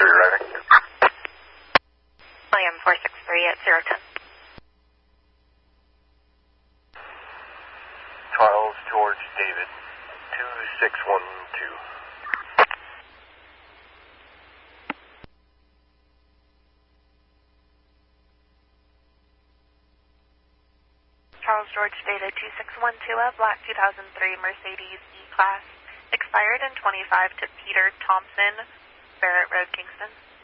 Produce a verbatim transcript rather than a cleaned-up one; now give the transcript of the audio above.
three, routing. William four six three at zero ten. Charles George David, two six one two. Charles George David two six one two, a black two thousand three Mercedes E-Class, expired in twenty-five to Peter Thompson, Barrett Road, Kingston.